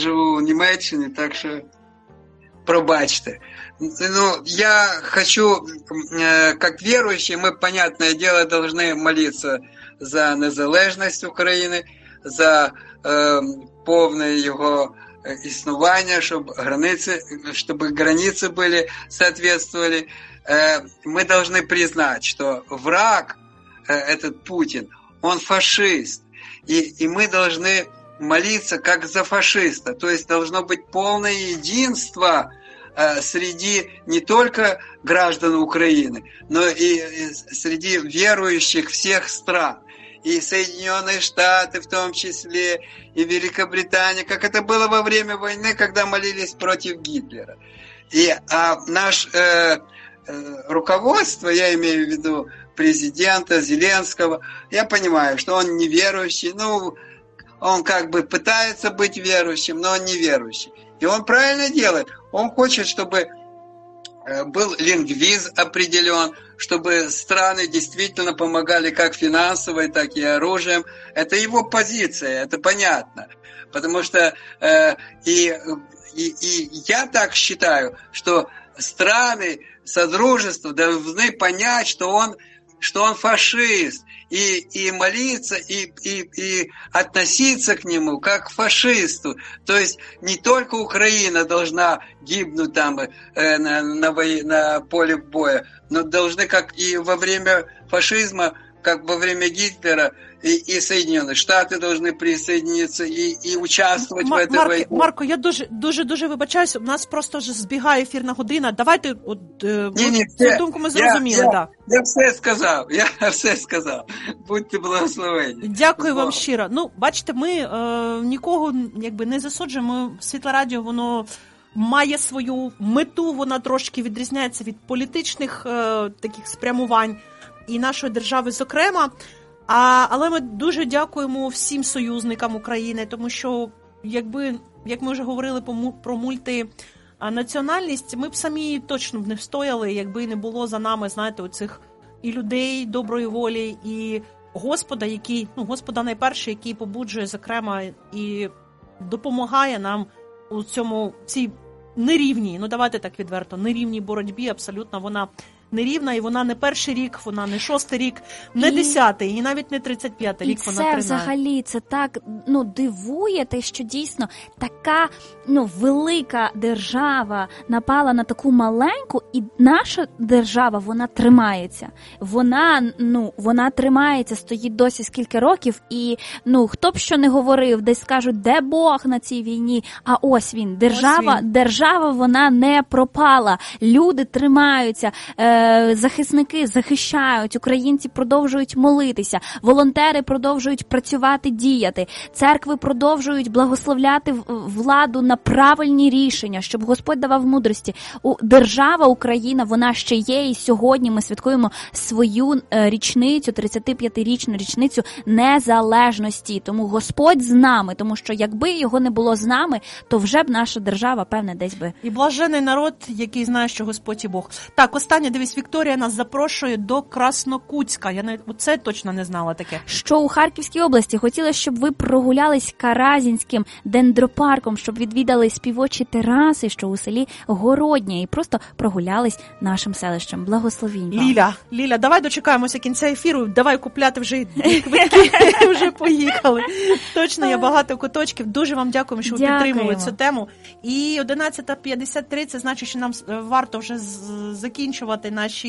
живу в Німеччині, так що пробачьте. Ну, я хочу, как верующие, мы, понятное дело, должны молиться за незалежність України, за повне його існування, щоб границы были, соответствовали. Мы должны признать, что враг, этот Путин, он фашист, и мы должны молиться как за фашиста, то есть должно быть полное единство среди не только граждан Украины, но и среди верующих всех стран. И Соединенные Штаты в том числе, и Великобритания, как это было во время войны, когда молились против Гитлера. И наше руководство, я имею в виду президента Зеленского, я понимаю, что он неверующий, ну, он как бы пытается быть верующим, но он неверующий. И он правильно делает. Он хочет, чтобы был лингвизм определен, чтобы страны действительно помогали как финансово, так и оружием. Это его позиция, это понятно. Потому что и я так считаю, что страны Содружества должны понять, что он фашист, и молиться, и относиться к нему как к фашисту. То есть не только Украина должна гибнуть там на поле боя, но должны, как и во время фашизма, как во время Гитлера, и Соединенные Штаты должны присоединиться и участвовать в этой войне. Марко, я дуже вибачаюся, у нас просто вже збігає ефірна година. Давайте, цю думку ми зрозуміли. Я все сказав. Будьте благословені. Дякую вам щиро. Ну, бачите, ми нікого якби не засуджуємо. Світле радіо, воно має свою мету, вона трошки відрізняється від політичних таких спрямувань і нашої держави, зокрема. Але ми дуже дякуємо всім союзникам України, тому що, як ми вже говорили про мультинаціональність, ми б самі точно б не встояли, якби не було за нами, знаєте, оцих і людей доброї волі, і Господа, Господа найперший, який побуджує, зокрема, і допомагає нам у цій нерівній, давайте так відверто, нерівній боротьбі, абсолютно вона нерівна, і вона не перший рік, вона не 6-й рік, не 10-й, і навіть не 35-й рік вона тримає. І це взагалі, це так, дивує те, що дійсно така, велика держава напала на таку маленьку, і наша держава, вона тримається. Вона тримається, стоїть досі скільки років, і, хто б що не говорив, десь скажуть, де Бог на цій війні, а ось він. Держава, вона не пропала. Люди тримаються, захисники захищають, українці продовжують молитися, волонтери продовжують працювати, діяти, церкви продовжують благословляти владу на правильні рішення, щоб Господь давав мудрості. Держава Україна, вона ще є, і сьогодні ми святкуємо свою річницю, 35-річну річницю незалежності. Тому Господь з нами, тому що якби його не було з нами, то вже б наша держава, певне, десь би. І блажений народ, який знає, що Господь і Бог. Так, останнє, дивись, Вікторія нас запрошує до Краснокутська. Я це точно не знала таке. Що у Харківській області. Хотіла, щоб ви прогулялись Каразінським дендропарком, щоб відвідали співочі тераси, що у селі Городня, і просто прогулялись нашим селищем. Благословінь вам. Ліля, давай дочекаємося кінця ефіру, давай купляти вже квитки, вже поїхали. Точно, є багато куточків. Дуже вам дякуємо, що ви підтримували цю тему. І 11:53, це значить, що нам варто вже закінчувати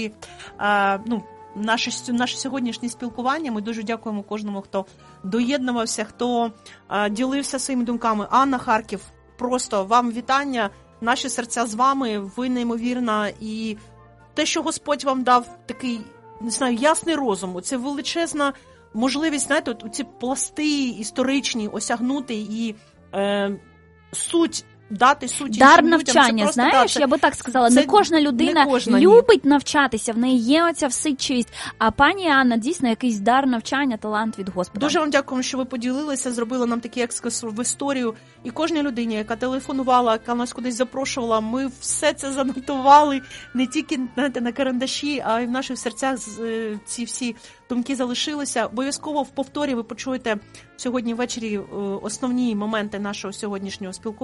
наше сьогоднішнє спілкування. Ми дуже дякуємо кожному, хто доєднувався, хто ділився своїми думками. Анна, Харків, просто вам вітання, наші серця з вами, ви неймовірна, і те, що Господь вам дав такий, не знаю, ясний розум, це величезна можливість, знаєте, ці пласти історичні осягнути і суть дати суті дар навчання, знаєш, я би так сказала, не кожна людина любить навчатися, в неї є оця всидчивість, а пані Анна дійсно якийсь дар навчання, талант від Господа. Дуже вам дякуємо, що ви поділилися, зробили нам такий екскурс в історію, і кожній людині, яка телефонувала, яка нас кудись запрошувала, ми все це занотували, не тільки на карандаші, а й в наших серцях ці всі думки залишилися. Обов'язково в повторі ви почуєте сьогодні ввечері основні моменти нашого сьогоднішнього спілкування.